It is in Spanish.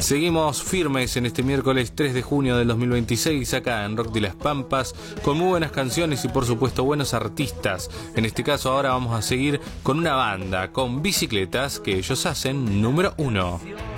Seguimos firmes en este miércoles 3 de junio del 2026 acá en Rock de las Pampas con muy buenas canciones y por supuesto buenos artistas. En este caso ahora vamos a seguir con una banda, con Bicicletas, que ellos hacen número 1.